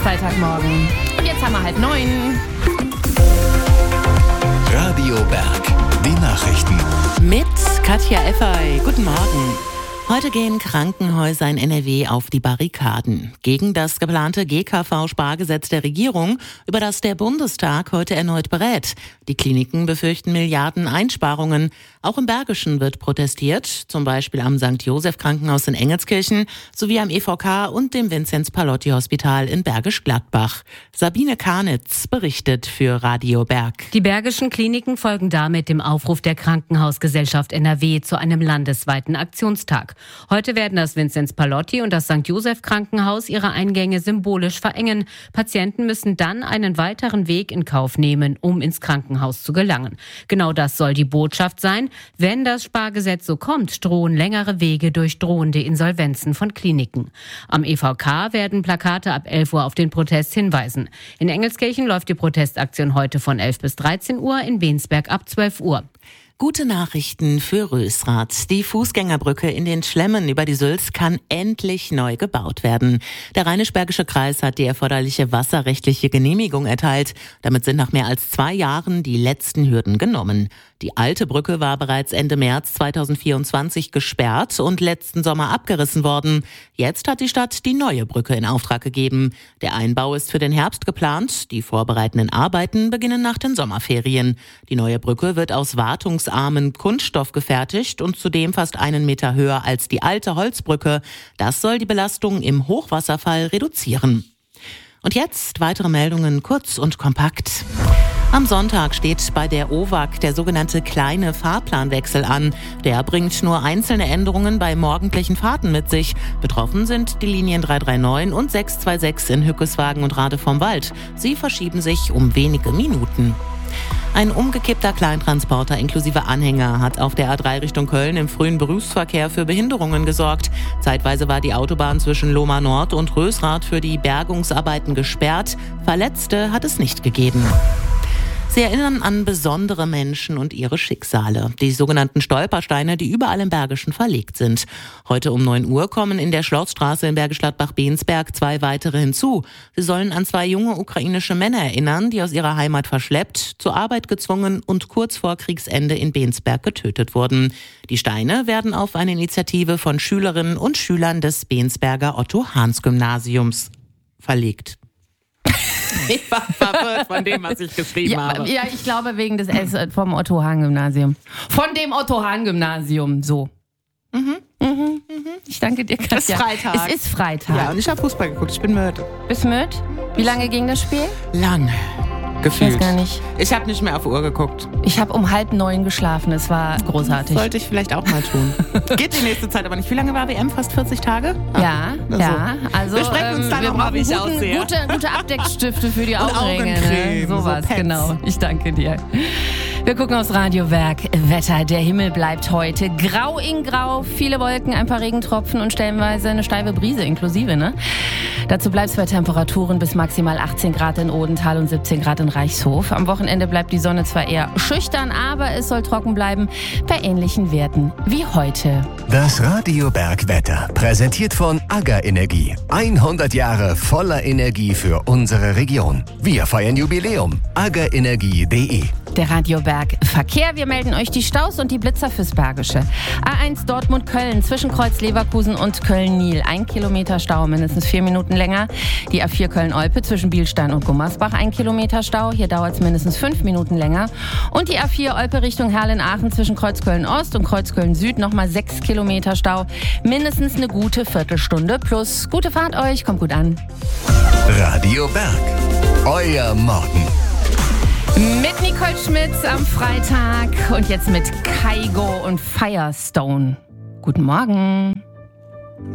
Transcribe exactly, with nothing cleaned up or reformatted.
Freitagmorgen. Und jetzt haben wir halb neun. Radio Berg, die Nachrichten. Mit Katja Effey. Guten Morgen. Heute gehen Krankenhäuser in N R W auf die Barrikaden gegen das geplante G K V-Spargesetz der Regierung, über das der Bundestag heute erneut berät. Die Kliniken befürchten Milliarden Einsparungen. Auch im Bergischen wird protestiert, zum Beispiel am Sankt Joseph Krankenhaus in Engelskirchen sowie am E V K und dem Vinzenz-Pallotti-Hospital in Bergisch Gladbach. Sabine Karnitz berichtet für Radio Berg. Die Bergischen Kliniken folgen damit dem Aufruf der Krankenhausgesellschaft N R W zu einem landesweiten Aktionstag. Heute werden das Vinzenz-Pallotti und das Sankt Joseph Krankenhaus ihre Eingänge symbolisch verengen. Patienten müssen dann einen weiteren Weg in Kauf nehmen, um ins Krankenhaus zu gelangen. Genau das soll die Botschaft sein. Wenn das Spargesetz so kommt, drohen längere Wege durch drohende Insolvenzen von Kliniken. Am E V K werden Plakate ab elf Uhr auf den Protest hinweisen. In Engelskirchen läuft die Protestaktion heute von elf bis dreizehn Uhr, in Bensberg ab zwölf Uhr. Gute Nachrichten für Rösrath. Die Fußgängerbrücke in den Schlemmen über die Sülz kann endlich neu gebaut werden. Der Rheinisch-Bergische Kreis hat die erforderliche wasserrechtliche Genehmigung erteilt. Damit sind nach mehr als zwei Jahren die letzten Hürden genommen. Die alte Brücke war bereits Ende März zweitausendvierundzwanzig gesperrt und letzten Sommer abgerissen worden. Jetzt hat die Stadt die neue Brücke in Auftrag gegeben. Der Einbau ist für den Herbst geplant. Die vorbereitenden Arbeiten beginnen nach den Sommerferien. Die neue Brücke wird aus wartungsarmen Kunststoff gefertigt und zudem fast einen Meter höher als die alte Holzbrücke. Das soll die Belastung im Hochwasserfall reduzieren. Und jetzt weitere Meldungen kurz und kompakt. Am Sonntag steht bei der O W A C der sogenannte kleine Fahrplanwechsel an. Der bringt nur einzelne Änderungen bei morgendlichen Fahrten mit sich. Betroffen sind die Linien drei drei neun und sechs zwei sechs in Hückeswagen und Rade vom Wald. Sie verschieben sich um wenige Minuten. Ein umgekippter Kleintransporter inklusive Anhänger hat auf der A drei Richtung Köln im frühen Berufsverkehr für Behinderungen gesorgt. Zeitweise war die Autobahn zwischen Lohmar Nord und Rösrath für die Bergungsarbeiten gesperrt. Verletzte hat es nicht gegeben. Sie erinnern an besondere Menschen und ihre Schicksale. Die sogenannten Stolpersteine, die überall im Bergischen verlegt sind. Heute um neun Uhr kommen in der Schlossstraße in Bergisch Gladbach-Bensberg zwei weitere hinzu. Sie sollen an zwei junge ukrainische Männer erinnern, die aus ihrer Heimat verschleppt, zur Arbeit gezwungen und kurz vor Kriegsende in Bensberg getötet wurden. Die Steine werden auf eine Initiative von Schülerinnen und Schülern des Bensberger Otto-Hahns-Gymnasiums verlegt. Ich war verwirrt von dem, was ich geschrieben ja, habe. Ja, ich glaube wegen des S vom Otto-Hahn-Gymnasium. Von dem Otto-Hahn-Gymnasium, so. Mhm. Mhm. Mhm. Ich danke dir, Katja. Es ist Freitag. Es ist Freitag. Ja, und ich habe Fußball geguckt. Ich bin müde. Bist müde? Wie lange ging das Spiel? Lang. Gefühlt. Ich weiß gar nicht. Ich habe nicht mehr auf die Uhr geguckt. Ich habe um halb neun geschlafen. Es war großartig. Das sollte ich vielleicht auch mal tun. Geht die nächste Zeit aber nicht. Wie lange war W M? Fast vierzig Tage? Ah, ja, also. ja. Also, wir sprechen uns dann ähm, nochmal, wie ich guten, aussehe. Gute, gute Abdeckstifte für die Und Augenringe. Augencreme, Ne? Sowas, so Pets. genau. Ich danke dir. Wir gucken aufs Radiowerk. Wetter. Der Himmel bleibt heute grau in grau. Viele Wolken, ein paar Regentropfen und stellenweise eine steife Brise inklusive. Ne? Dazu bleibt es bei Temperaturen bis maximal achtzehn Grad in Odenthal und siebzehn Grad in Reichshof. Am Wochenende bleibt die Sonne zwar eher schüchtern, aber es soll trocken bleiben bei ähnlichen Werten wie heute. Das Radio Berg Wetter, präsentiert von AGA Energie. hundert Jahre voller Energie für unsere Region. Wir feiern Jubiläum. aga energie punkt de. Der Radioberg Verkehr. Wir melden euch die Staus und die Blitzer fürs Bergische. A eins Dortmund-Köln zwischen Kreuz Leverkusen und Köln-Nil. Ein Kilometer Stau, mindestens vier Minuten länger. Die A vier Köln-Olpe zwischen Bielstein und Gummersbach. Ein Kilometer Stau. Hier dauert es mindestens fünf Minuten länger. Und die A vier Olpe Richtung Herlen-Aachen zwischen Kreuzköln-Ost und Kreuzköln-Süd. Nochmal sechs Kilometer Stau. Mindestens eine gute Viertelstunde plus. Gute Fahrt euch. Kommt gut an. Radio Berg. Euer Morgen. Mit Nicole Schmitz am Freitag und jetzt mit Kaigo und Firestone. Guten Morgen.